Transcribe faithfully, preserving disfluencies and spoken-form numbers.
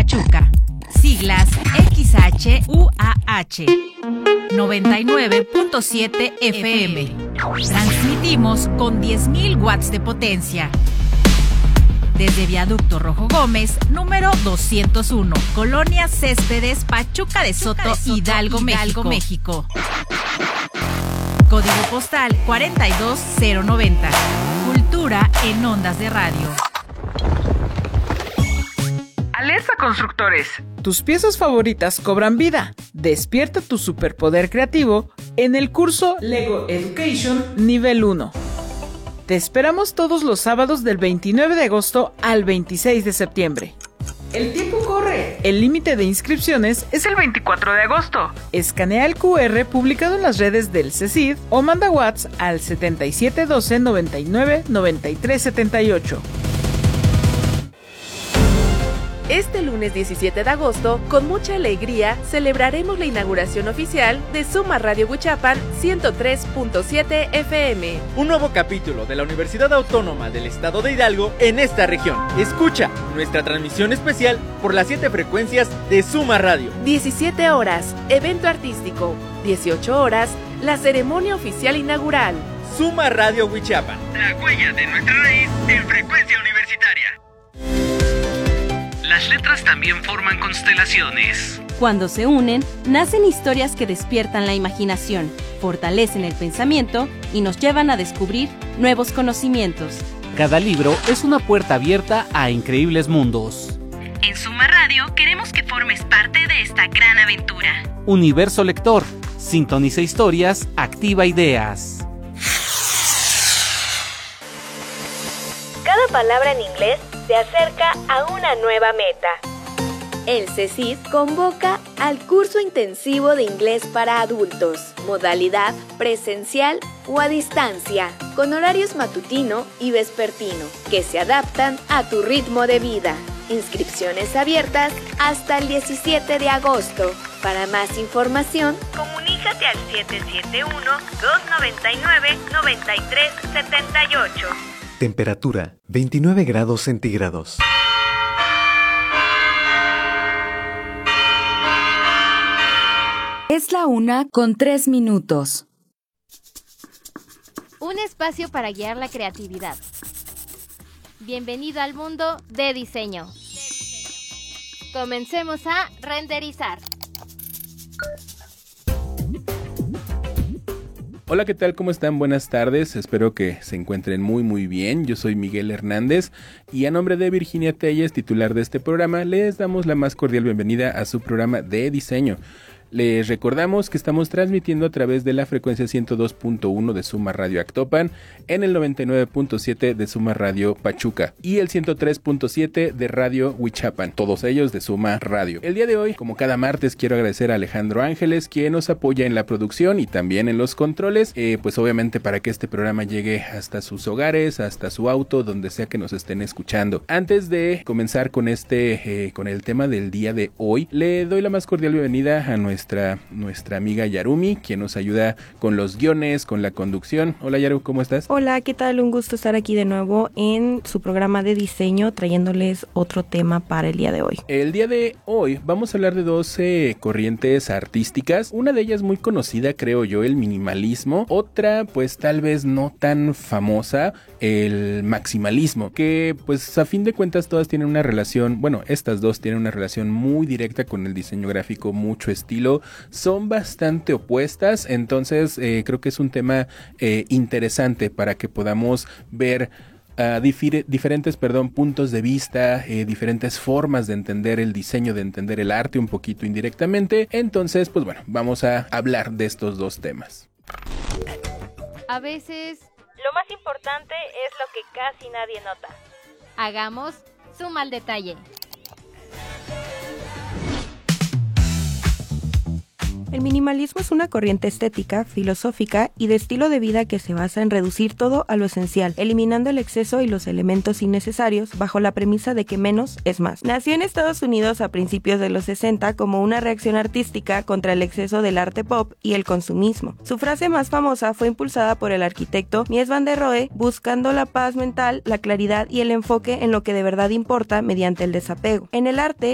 Pachuca. Siglas X H U A H. noventa y nueve punto siete F M. Transmitimos con diez mil watts de potencia. Desde Viaducto Rojo Gómez, número doscientos uno, Colonia Céspedes, Pachuca de Soto, Pachuca de Soto Hidalgo, Hidalgo, México. Código postal cuarenta y dos cero noventa. Cultura en ondas de radio. Alerta constructores. Tus piezas favoritas cobran vida. Despierta tu superpoder creativo en el curso Lego Education Nivel uno. Te esperamos todos los sábados del veintinueve de agosto al veintiséis de septiembre. El tiempo corre. El límite de inscripciones es el veinticuatro de agosto. Escanea el Q R publicado en las redes del CECID o manda WhatsApp al setenta y siete doce noventa y nueve noventa y tres setenta y ocho. Este lunes diecisiete de agosto, con mucha alegría, celebraremos la inauguración oficial de Suma Radio Huichapan ciento tres punto siete F M. Un nuevo capítulo de la Universidad Autónoma del Estado de Hidalgo en esta región. Escucha nuestra transmisión especial por las siete frecuencias de Suma Radio. diecisiete horas, evento artístico. dieciocho horas, la ceremonia oficial inaugural. Suma Radio Huichapan. La huella de nuestra raíz en frecuencia universitaria. Las letras también forman constelaciones. Cuando se unen, nacen historias que despiertan la imaginación, fortalecen el pensamiento y nos llevan a descubrir nuevos conocimientos. Cada libro es una puerta abierta a increíbles mundos. En Suma Radio queremos que formes parte de esta gran aventura. Universo Lector. Sintoniza historias, activa ideas. Cada palabra en inglés se acerca a una nueva meta. El CECID convoca al curso intensivo de inglés para adultos, modalidad presencial o a distancia, con horarios matutino y vespertino, que se adaptan a tu ritmo de vida. Inscripciones abiertas hasta el diecisiete de agosto. Para más información, comunícate al siete siete uno, dos nueve nueve, nueve tres siete ocho. Temperatura veintinueve grados centígrados. Es la una con tres minutos. Un espacio para guiar la creatividad. Bienvenido al mundo de diseño. Comencemos a renderizar. Hola, ¿qué tal? ¿Cómo están? Buenas tardes, espero que se encuentren muy muy bien. Yo soy Miguel Hernández y a nombre de Virginia Telles, titular de este programa, les damos la más cordial bienvenida a su programa de diseño. Les recordamos que estamos transmitiendo a través de la frecuencia ciento dos punto uno de Suma Radio Actopan, en el noventa y nueve punto siete de Suma Radio Pachuca y el ciento tres punto siete de Radio Huichapan, todos ellos de Suma Radio. El día de hoy, como cada martes, quiero agradecer a Alejandro Ángeles, quien nos apoya en la producción y también en los controles, eh, pues obviamente para que este programa llegue hasta sus hogares, hasta su auto, donde sea que nos estén escuchando. Antes de comenzar con este, eh, con el tema del día de hoy, le doy la más cordial bienvenida a nuestro Nuestra, nuestra amiga Yarumi, quien nos ayuda con los guiones, con la conducción. Hola Yaru, ¿cómo estás? Hola, ¿qué tal? Un gusto estar aquí de nuevo en su programa de diseño, trayéndoles otro tema para el día de hoy. El día de hoy vamos a hablar de doce corrientes artísticas. Una de ellas muy conocida, creo yo, el minimalismo. Otra, pues tal vez no tan famosa, el maximalismo, que pues a fin de cuentas todas tienen una relación, bueno, estas dos tienen una relación muy directa con el diseño gráfico, mucho estilo. Son bastante opuestas, entonces eh, creo que es un tema eh, interesante para que podamos ver uh, difir- diferentes perdón, puntos de vista, eh, diferentes formas de entender el diseño, de entender el arte un poquito indirectamente. Entonces, pues bueno, vamos a hablar de estos dos temas. A veces, lo más importante es lo que casi nadie nota. Hagamos suma al detalle. El minimalismo es una corriente estética, filosófica y de estilo de vida que se basa en reducir todo a lo esencial, eliminando el exceso y los elementos innecesarios bajo la premisa de que menos es más. Nació en Estados Unidos a principios de los sesenta como una reacción artística contra el exceso del arte pop y el consumismo. Su frase más famosa fue impulsada por el arquitecto Mies van der Rohe, buscando la paz mental, la claridad y el enfoque en lo que de verdad importa mediante el desapego. En el arte